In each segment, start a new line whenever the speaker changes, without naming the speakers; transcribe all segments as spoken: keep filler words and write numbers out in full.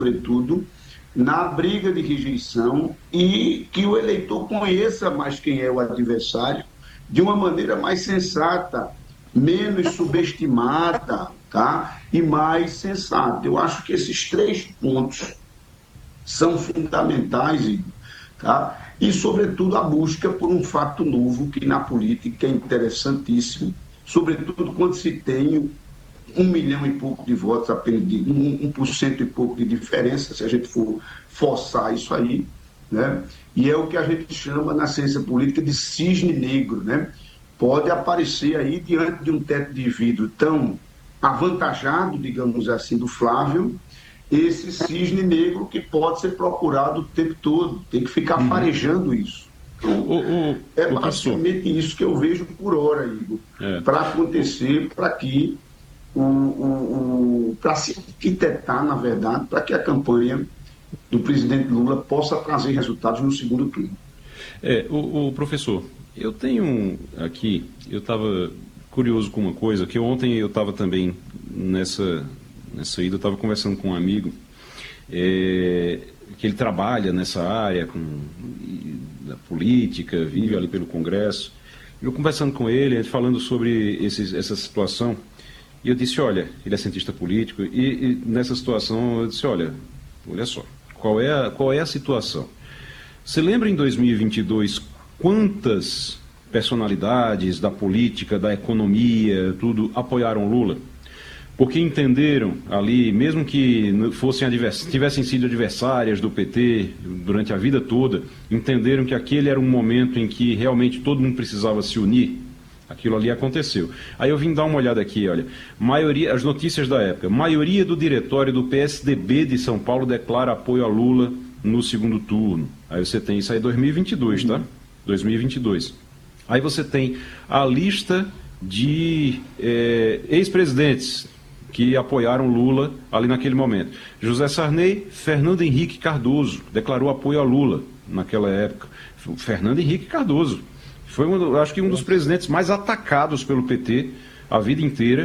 sobretudo, na briga de rejeição e que o eleitor conheça mais quem é o adversário de uma maneira mais sensata, menos subestimada, tá? E mais sensata. Eu acho que esses três pontos são fundamentais, Igor, tá? E, sobretudo, a busca por um fato novo que na política é interessantíssimo, sobretudo quando se tem um milhão e pouco de votos, apenas de um, um por cento e pouco de diferença, se a gente for forçar isso aí, né? E é o que a gente chama na ciência política de cisne negro, né? Pode aparecer aí diante de um teto de vidro tão avantajado, digamos assim, do Flávio, esse cisne negro que pode ser procurado o tempo todo, tem que ficar
Uhum.
farejando isso. Então,
O, o,
é
o professor,
basicamente isso que eu vejo por hora, Igor,
é.
para acontecer, para que o, o, o para se arquitetar, na verdade, para que a campanha do presidente Lula possa trazer resultados no segundo turno.
É, o, o professor, eu tenho aqui, eu estava curioso com uma coisa, que ontem eu estava também nessa, nessa ida, eu estava conversando com um amigo, é, que ele trabalha nessa área com, da política, vive ali pelo Congresso. Eu conversando com ele, ele falando sobre esses, essa situação, e eu disse, olha, ele é cientista político, e, e nessa situação eu disse, olha, olha só, qual é a, qual é a situação? Você lembra em dois mil e vinte e dois quantas personalidades da política, da economia, tudo, apoiaram Lula? Porque entenderam ali, mesmo que fossem advers... tivessem sido adversárias do P T durante a vida toda, entenderam que aquele era um momento em que realmente todo mundo precisava se unir. Aquilo ali aconteceu. Aí eu vim dar uma olhada aqui, olha, maioria, as notícias da época, maioria do diretório do P S D B de São Paulo declara apoio a Lula no segundo turno. Aí você tem isso aí dois mil e vinte e dois, tá? dois mil e vinte e dois. Aí você tem a lista de é, ex-presidentes que apoiaram Lula ali naquele momento. José Sarney, Fernando Henrique Cardoso declarou apoio a Lula naquela época. Fernando Henrique Cardoso foi, um, acho que um dos presidentes mais atacados pelo P T a vida inteira,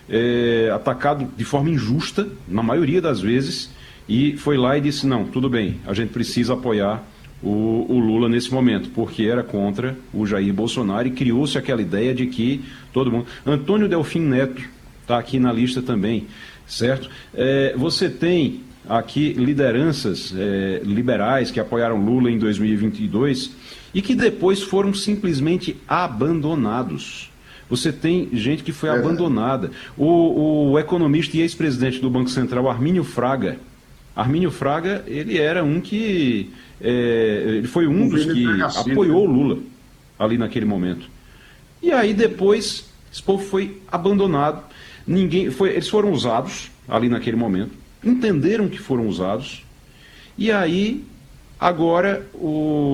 é, atacado de forma injusta, na maioria das vezes, e foi lá e disse, não, tudo bem, a gente precisa apoiar o, o Lula nesse momento, porque era contra o Jair Bolsonaro, e criou-se aquela ideia de que todo mundo... Antônio Delfim Neto está aqui na lista também, certo? É, você tem aqui lideranças é, liberais que apoiaram Lula em dois mil e vinte e dois e que depois foram simplesmente abandonados. Você tem gente que foi é. abandonada. O, o economista e ex-presidente do Banco Central, Armínio Fraga, Armínio Fraga, ele era um que... É, ele foi um dos que apoiou o Lula ali naquele momento. E aí depois, esse povo foi abandonado. Ninguém, foi, eles foram usados ali naquele momento, entenderam que foram usados, e aí agora o,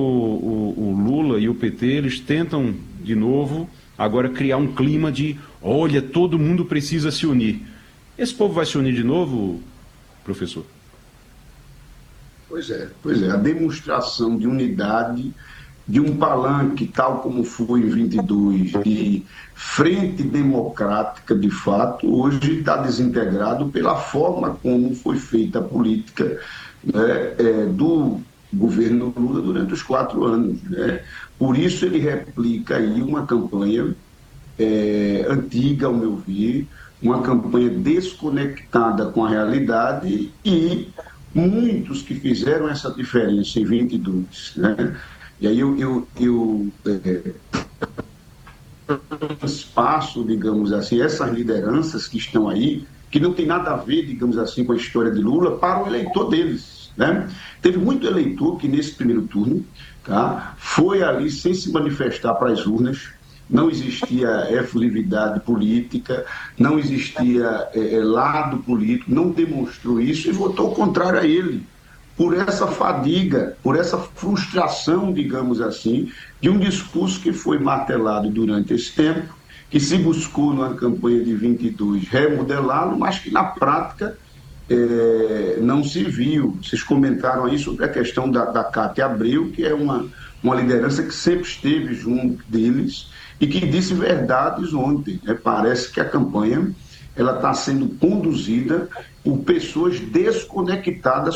o, o Lula e o P T, eles tentam de novo agora criar um clima de, olha, todo mundo precisa se unir. Esse povo vai se unir de novo, professor?
Pois é, pois é, a demonstração de unidade de um palanque, tal como foi em vinte e dois, de frente democrática de fato, hoje está desintegrado pela forma como foi feita a política, né, é, do governo Lula durante os quatro anos. Né? Por isso ele replica aí uma campanha é, antiga, ao meu ver, uma campanha desconectada com a realidade, e muitos que fizeram essa diferença em vinte e dois, né? E aí eu, eu, eu é, espaço, digamos assim, essas lideranças que estão aí, que não tem nada a ver, digamos assim, com a história de Lula, para o eleitor deles, né? Teve muito eleitor que nesse primeiro turno, tá, foi ali sem se manifestar para as urnas, não existia efetividade política, não existia é, lado político, não demonstrou isso e votou contrário a ele, por essa fadiga, por essa frustração, digamos assim, de um discurso que foi martelado durante esse tempo, que se buscou na campanha de vinte e dois remodelá-lo, mas que na prática é, não se viu. Vocês comentaram aí sobre a questão da, da Cátia Abreu, que é uma, uma liderança que sempre esteve junto deles e que disse verdades ontem. Né? Parece que a campanha ela está sendo conduzida por pessoas desconectadas